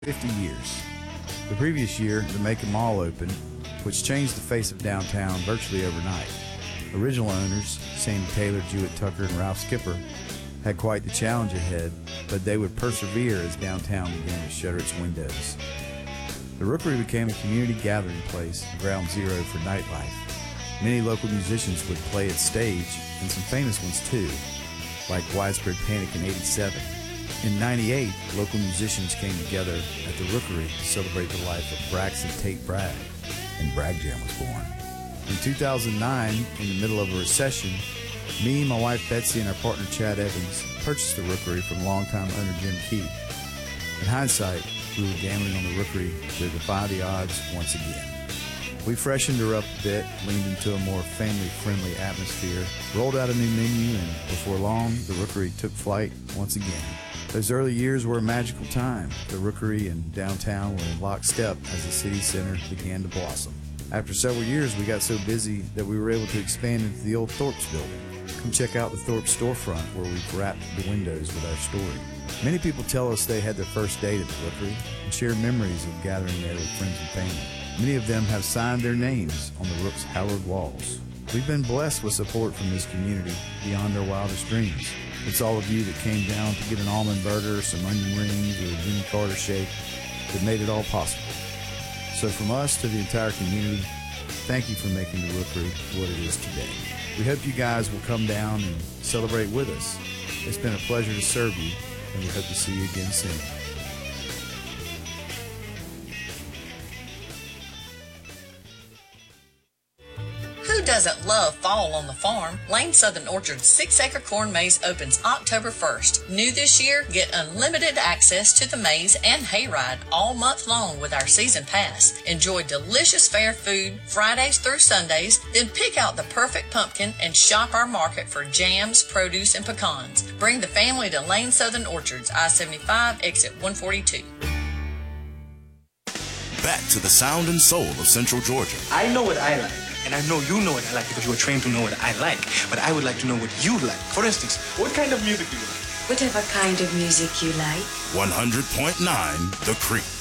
50 years. The previous year, the Macon Mall opened, which changed the face of downtown virtually overnight. Original owners, Sandy Taylor, Jewett Tucker, and Ralph Skipper, had quite the challenge ahead, but they would persevere as downtown began to shutter its windows. The Rookery became a community gathering place, ground zero for nightlife. Many local musicians would play its stage, and some famous ones too, like Widespread Panic in '87. In '98, local musicians came together at the Rookery to celebrate the life of Braxton Tate Bragg, and Bragg Jam was born. In 2009, in the middle of a recession, me, my wife Betsy, and our partner Chad Evans purchased the Rookery from longtime owner Jim Key. In hindsight, we were gambling on the Rookery to defy the odds once again. We freshened her up a bit, leaned into a more family-friendly atmosphere, rolled out a new menu, and before long, the Rookery took flight once again. Those early years were a magical time. The Rookery and downtown were in lockstep as the city center began to blossom. After several years, we got so busy that we were able to expand into the old Thorpe's building. Come check out the Thorpe's storefront where we've wrapped the windows with our story. Many people tell us they had their first date at the Rookery and share memories of gathering there with friends and family. Many of them have signed their names on the Rook's hallowed walls. We've been blessed with support from this community beyond our wildest dreams. It's all of you that came down to get an almond burger, some onion rings, or a Jimmy Carter shake that made it all possible. So from us to the entire community, thank you for making the Rookery what it is today. We hope you guys will come down and celebrate with us. It's been a pleasure to serve you, and we hope to see you again soon. Who doesn't love fall on the farm? Lane Southern Orchard's 6-acre corn maze opens October 1st. New this year, get unlimited access to the maze and hayride all month long with our season pass. Enjoy delicious fair food Fridays through Sundays, then pick out the perfect pumpkin and shop our market for jams, produce, and pecans. Bring the family to Lane Southern Orchards, I-75, exit 142. Back to the sound and soul of Central Georgia. I know what I like. And I know you know what I like because you were trained to know what I like. But I would like to know what you like. For instance, what kind of music do you like? Whatever kind of music you like. 100.9 The Creek.